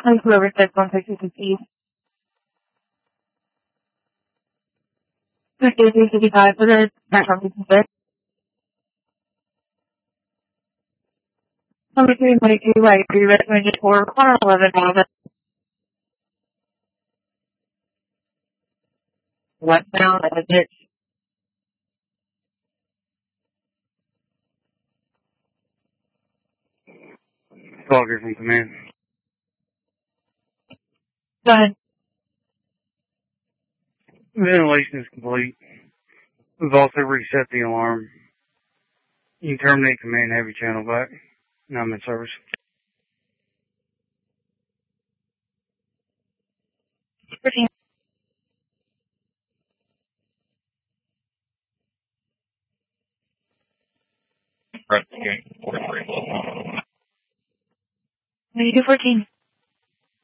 Whoever said 166 East. 23355 for the Metro Business. Number 322, I agree, recommended for 111,000. Westbound exit. Fogger from command. Go ahead. Ventilation is complete. We've also reset the alarm. You can terminate command, have your channel back. Now I'm in service. Press the gate. 43 close. 9214.